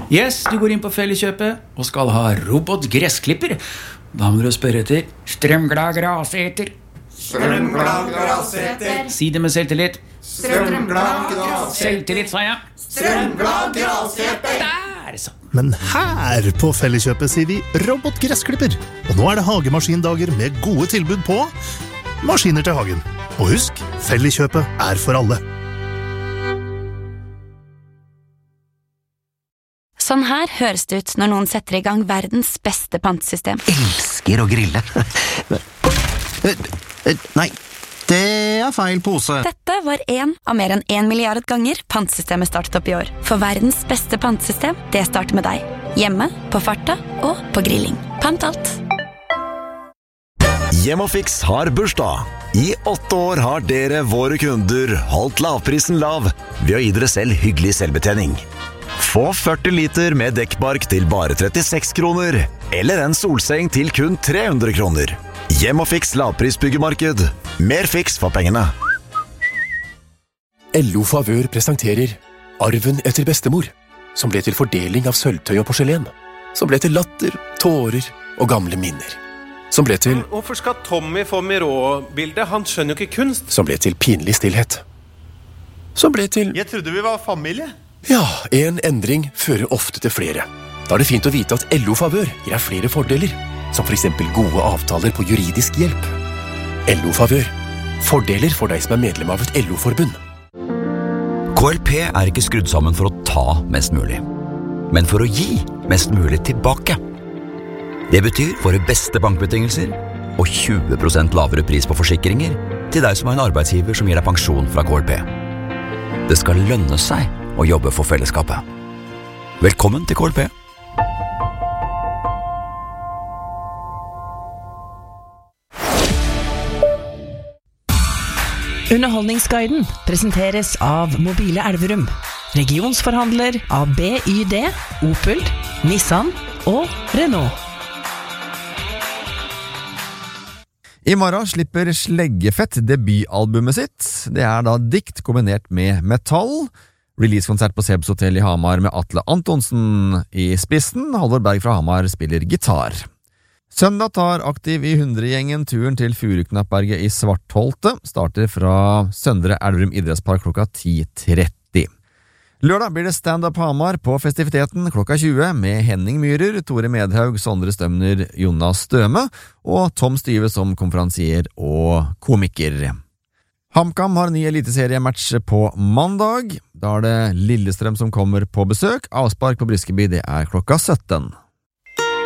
Yes, du går inn på Felleskjøpet og skal ha robotgressklipper. Da må du spørre etter strømglad graseter. Strømglad graseter. Si det med selvtillit. Strømglad graseter. Selvtillit, sa jeg. Strømglad graseter. Der, så. Men her på Felleskjøpet sier vi robotgressklipper. Og nå det hagemaskindager med gode tilbud på maskiner til hagen. Og husk, Felleskjøpet for alle. Sånn her høres det ut når noen setter i gang verdens beste pantesystem. Elsker å grille. Nei, det feil pose. Dette var en av mer enn 1 milliard ganger pantesystemet startet opp i år. For verdens beste pantesystem, det starter med deg. Hjemme, på farta og på grilling. Pant alt. Hjemmefix har bursdag. I 8 år har dere, våre kunder, holdt lavprisen lav ved å gi dere selv hyggelig selvbetjening. Få 40 liter med dekkbark til bare 36 kroner, eller en solseng til kun 300 kroner. Hjemmefix lavprisbyggemarked. Mer fiks for pengene. LO Favør presenterer Arven etter bestemor, som ble til fordeling av sølvtøy og porselen, som ble til latter, tårer og gamle minner, som ble til Hvorfor skal Tommy få Miró-bildet? Han skjønner jo ikke kunst. Som ble til pinlig stillhet, som ble til Jeg trodde vi var familie. Ja, en endring fører ofte til flere. Da det fint å vite at LO Favør gir deg flere fordeler, som for eksempel gode avtaler på juridisk hjelp. LO Favør. Fordeler for deg som medlem av et LO-forbund. KLP ikke skrudd sammen for å ta mest mulig, men for å gi mest mulig tilbake. Det betyr våre beste bankbetingelser og 20% lavere pris på forsikringer til deg som har en arbeidsgiver som gir deg pensjon fra KLP. Det skal lønne seg å jobbe for fellesskapet. Velkommen til KLP. Underholdningsguiden presenteres av Mobile Elverum, regionsforhandler av BYD, Opel, Nissan og Renault. I morgen slipper Sleggefett debutalbumet sitt. Det da dikt kombinert med metall. Releasekonsert på Sebs Hotel i Hamar med Atle Antonsen i spissen. Halvor Berg fra Hamar spiller gitar. Søndag tar Aktiv i 100-gjengen turen til Furuknappberget i Svartholte. Starter fra Søndre Elverum Idrettspark klokka 10:30. Lørdag blir det stand-up Hamar på festiviteten klokka 20 med Henning Myhrer, Tore Medhaug, Sondre Stømner, Jonas Støme og Tom Styve som konferansier og komiker. HamKam har ny eliteseriematch på mandag. Da det Lillestrøm som kommer på besøk. Avspark på Briskeby, det klokka 17.